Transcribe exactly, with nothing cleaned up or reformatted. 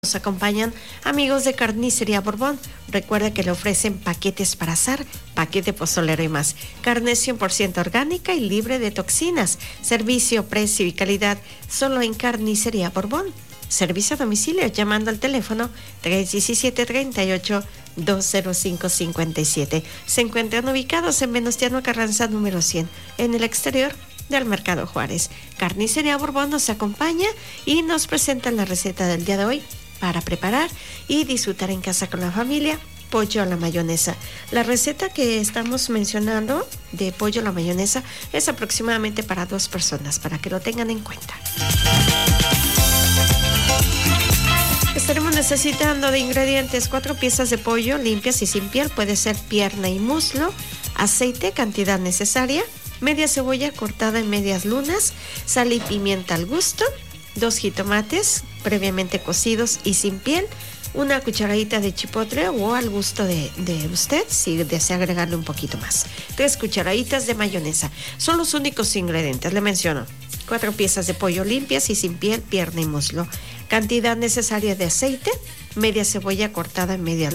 Nos acompañan amigos de Carnicería Borbón. Recuerda que le ofrecen paquetes para asar, paquete pozolero y más. Carne cien por ciento orgánica y libre de toxinas. Servicio, precio y calidad solo en Carnicería Borbón. Servicio a domicilio llamando al teléfono tres uno siete, tres ocho, dos cero cinco, cinco siete. Se encuentran ubicados en Venustiano Carranza número cien, en el exterior del Mercado Juárez. Carnicería Borbón nos acompaña y nos presenta la receta del día de hoy para preparar y disfrutar en casa con la familia, pollo a la mayonesa. La receta que estamos mencionando de pollo a la mayonesa es aproximadamente para dos personas, para que lo tengan en cuenta. Estaremos necesitando de ingredientes: cuatro piezas de pollo limpias y sin piel, puede ser pierna y muslo, aceite, cantidad necesaria, media cebolla cortada en medias lunas, sal y pimienta al gusto, dos jitomates previamente cocidos y sin piel, una cucharadita de chipotle o al gusto de, de usted si desea agregarle un poquito más, tres cucharaditas de mayonesa. Son los únicos ingredientes, le menciono: cuatro piezas de pollo limpias y sin piel, pierna y muslo, cantidad necesaria de aceite, media cebolla cortada en media